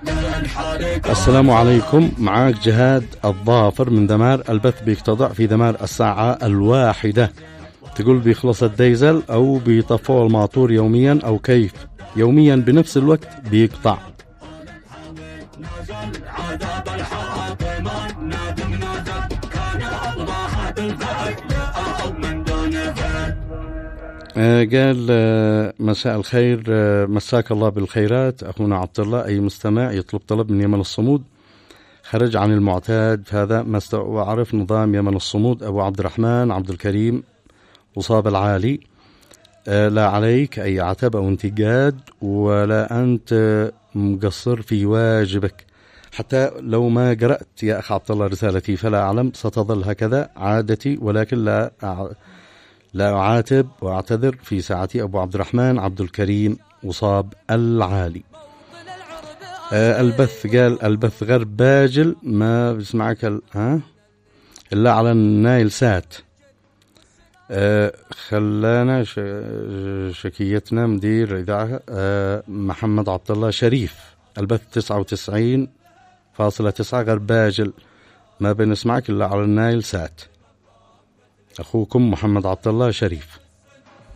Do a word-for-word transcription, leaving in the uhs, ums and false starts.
السلام عليكم، معاك جهاد الظافر من دمار. البث بيقتطع في دمار الساعة الواحدة. تقول بيخلص الديزل أو بيطفوا الماطور يوميا أو كيف؟ يوميا بنفس الوقت بيقطع. آه قال آه مساء الخير، آه مساك الله بالخيرات أخونا عبد الله. أي مستمع يطلب طلب من يمن الصمود خرج عن المعتاد، فهذا ما وعرف نظام يمن الصمود. أبو عبد الرحمن عبد الكريم وصاب العالي. آه لا عليك أي عتب أو انتقاد، ولا أنت مقصر في واجبك. حتى لو ما قرأت يا أخ عبد الله رسالتي فلا أعلم، ستظل هكذا عادتي، ولكن لا أع... لا أعاتب وأعتذر في ساعتي. أبو عبد الرحمن عبد الكريم وصاب العالي. آه البث قال البث غرب باجل، ما بسمعك ال... ها إلا على النايل سات. آه خلانا ش... شكيتنا مدير إذاعة آه محمد عبد الله شريف. البث تسعة وتسعين فاصلة تسعة غرب باجل، ما بنسمعك إلا على النايل سات. أخوكم محمد عبد الله شريف.